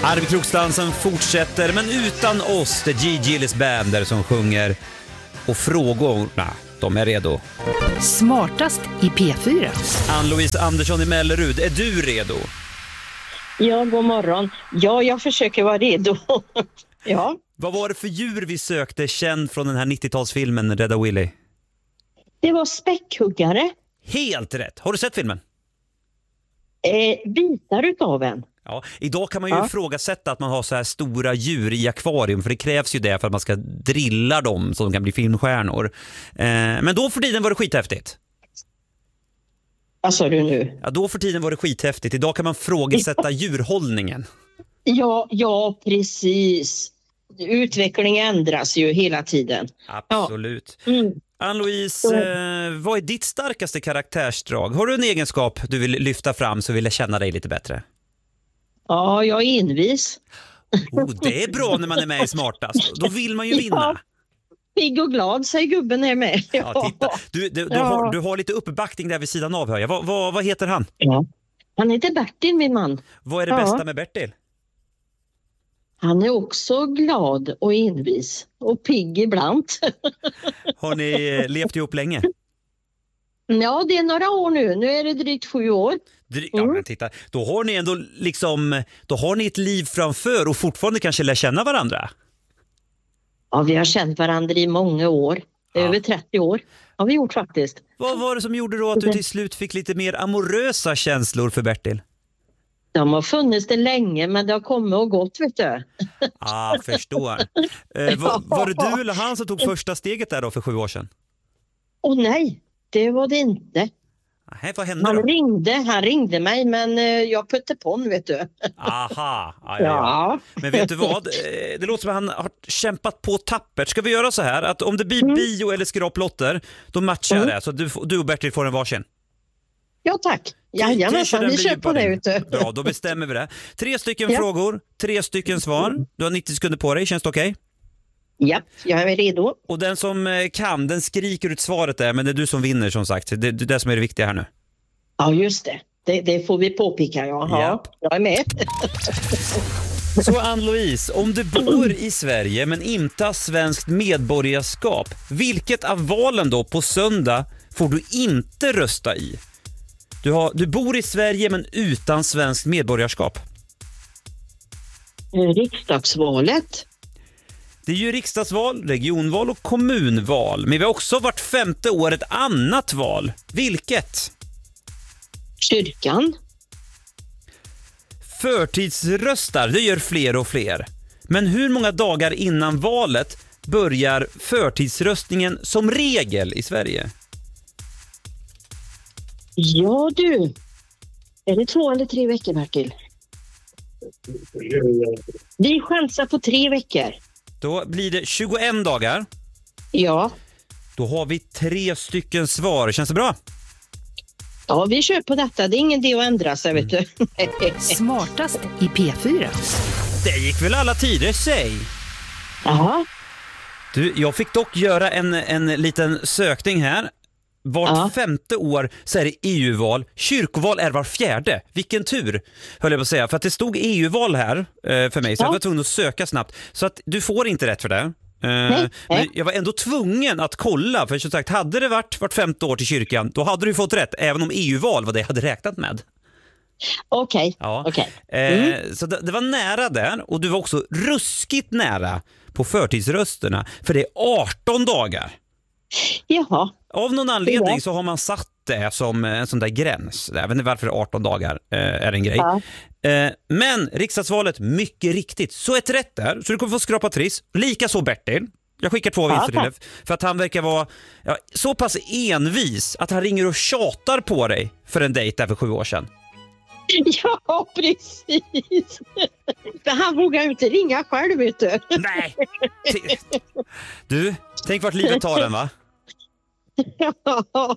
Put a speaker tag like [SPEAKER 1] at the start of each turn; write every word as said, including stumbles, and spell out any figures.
[SPEAKER 1] Arvid Kroksdansen fortsätter, men utan oss, The G. Gillis Band där som sjunger. Och frågorna, de är redo.
[SPEAKER 2] Smartast i P fyra.
[SPEAKER 1] Ann-Louise Andersson i Mellerud, är du redo?
[SPEAKER 3] Ja, god morgon. Ja, jag försöker vara redo. Ja.
[SPEAKER 1] Vad var det för djur vi sökte, känd från den här nittiotalsfilmen Rädda Willy?
[SPEAKER 3] Det var späckhuggare.
[SPEAKER 1] Helt rätt. Har du sett filmen?
[SPEAKER 3] Eh, bitar utav en.
[SPEAKER 1] Ja, idag kan man ju
[SPEAKER 3] Ja.
[SPEAKER 1] ifrågasätta att man har så här stora djur i akvarium, för det krävs ju det för att man ska drilla dem så de kan bli filmstjärnor. Eh, men då för tiden var det skithäftigt.
[SPEAKER 3] Vad sa du nu?
[SPEAKER 1] Ja, då för tiden var det skithäftigt. Idag kan man frågasätta djurhållningen.
[SPEAKER 3] Ja, ja, precis. Utveckling ändras ju hela tiden.
[SPEAKER 1] Absolut.
[SPEAKER 3] Ja. Mm.
[SPEAKER 1] Ann-Louise, eh, vad är ditt starkaste karaktärsdrag? Har du en egenskap du vill lyfta fram så vill jag känna dig lite bättre?
[SPEAKER 3] Ja, jag är envis.
[SPEAKER 1] Oh, det är bra när man är med i Smartast. Då vill man ju vinna.
[SPEAKER 3] Ja. Pigg och glad, säger gubben är med.
[SPEAKER 1] Ja, titta. Du, du, du,
[SPEAKER 3] Ja.
[SPEAKER 1] har, du har lite uppbackning där vid sidan av, hör jag. Vad, vad, vad heter han?
[SPEAKER 3] Ja. Han heter Bertil, min man.
[SPEAKER 1] Vad är det
[SPEAKER 3] Ja.
[SPEAKER 1] bästa med Bertil?
[SPEAKER 3] Han är också glad och envis. Och pigg ibland.
[SPEAKER 1] Har ni eh, levt ihop länge?
[SPEAKER 3] Ja, det är några år nu. Nu är det drygt sju år.
[SPEAKER 1] Dry- ja, men titta. Då har ni ändå liksom, då har ni ett liv framför och fortfarande kanske lär känna varandra.
[SPEAKER 3] Ja, vi har känt varandra i många år.
[SPEAKER 1] Ja.
[SPEAKER 3] Över trettio år har vi gjort faktiskt.
[SPEAKER 1] Vad var det som gjorde då att du till slut fick lite mer amorösa känslor för Bertil?
[SPEAKER 3] De har funnits det länge, men det har kommit och gått, vet du.
[SPEAKER 1] Ah, förstår. Eh, var, var det du eller han som tog första steget där då för sju år sedan?
[SPEAKER 3] Åh nej, det var det inte.
[SPEAKER 1] Nej, vad hände
[SPEAKER 3] Han
[SPEAKER 1] då?
[SPEAKER 3] ringde, han ringde mig, men eh, jag putte på honom, vet du.
[SPEAKER 1] Aha, ja, ja, ja. Men vet du vad? Eh, Det låter som att han har kämpat på tappert. Ska vi göra så här att om det blir
[SPEAKER 3] Mm.
[SPEAKER 1] bio eller skraplotter, då matchar jag
[SPEAKER 3] Mm.
[SPEAKER 1] det. Så du, du och Bertil får en varsin.
[SPEAKER 3] Ja, tack. Jajamensan,
[SPEAKER 1] T-shirten
[SPEAKER 3] vi
[SPEAKER 1] blir
[SPEAKER 3] kör på det,
[SPEAKER 1] din.
[SPEAKER 3] vet du.
[SPEAKER 1] Bra, då bestämmer vi det. Tre stycken
[SPEAKER 3] Ja.
[SPEAKER 1] frågor, tre stycken svar. Du har nittio sekunder på dig, känns det okej?
[SPEAKER 3] Ja, jag är redo.
[SPEAKER 1] Och den som eh, kan, den skriker ut svaret där, men det är du som vinner som sagt. Det, det är det som är det viktiga här nu.
[SPEAKER 3] Ja, just det. Det, det får vi påpeka, ja. Ja,
[SPEAKER 1] Japp.
[SPEAKER 3] jag är med.
[SPEAKER 1] Så Ann-Louise, om du bor i Sverige men inte har svenskt medborgarskap, vilket av valen då på söndag får du inte rösta i? Du, har, du bor i Sverige men utan svenskt medborgarskap.
[SPEAKER 3] Riksdagsvalet.
[SPEAKER 1] Det är ju riksdagsval, regionval och kommunval. Men vi har också vart femte år ett annat val. Vilket?
[SPEAKER 3] Kyrkan.
[SPEAKER 1] Förtidsröstar, det gör fler och fler. Men hur många dagar innan valet börjar förtidsröstningen som regel i Sverige?
[SPEAKER 3] Ja du. Är det två eller tre veckor, Bertil? Vi chansar på tre veckor.
[SPEAKER 1] Då blir det tjugoen dagar.
[SPEAKER 3] Ja.
[SPEAKER 1] Då har vi tre stycken svar. Känns det bra?
[SPEAKER 3] Ja, vi kör på detta. Det är ingen idé att ändra sig, vet du.
[SPEAKER 2] Smartast i P fyra.
[SPEAKER 1] Det gick väl alla tider, säg.
[SPEAKER 3] Jaha.
[SPEAKER 1] Du, jag fick dock göra en, en liten sökning här. Vart
[SPEAKER 3] Ja.
[SPEAKER 1] femte år så är det E U-val. Kyrkoval är var fjärde. Vilken tur, höll jag på att säga. För att det stod E U-val här eh, för mig. Så
[SPEAKER 3] Ja.
[SPEAKER 1] jag var tvungen att söka snabbt. Så att du får inte rätt för det. Eh,
[SPEAKER 3] nej.
[SPEAKER 1] Men jag var ändå tvungen att kolla. För som sagt, hade det varit vart femte år till kyrkan, då hade du fått rätt. Även om E U-val var det jag hade räknat med.
[SPEAKER 3] Okej.
[SPEAKER 1] Ja.
[SPEAKER 3] Okej. Mm.
[SPEAKER 1] Eh, så det, det var nära där. Och du var också ruskigt nära på förtidsrösterna. För det är arton dagar.
[SPEAKER 3] Jaha.
[SPEAKER 1] Av någon anledning
[SPEAKER 3] Ja.
[SPEAKER 1] så har man satt det som en sån där gräns. Jag vet inte varför arton dagar eh, är en grej.
[SPEAKER 3] Ja.
[SPEAKER 1] Eh, men riksdagsvalet, mycket riktigt. Så ett rätt där. Så du kommer få skrapa triss. Lika så Bertil. Jag skickar två vinster till
[SPEAKER 3] Ja,
[SPEAKER 1] dig. För att han verkar vara ja, så pass envis att han ringer och tjatar på dig för en dejt där för sju år sedan.
[SPEAKER 3] Ja, precis. För han vågar inte ringa själv, vet du.
[SPEAKER 1] Nej! T- Du, tänk vart livet tar den, va?
[SPEAKER 3] Ja,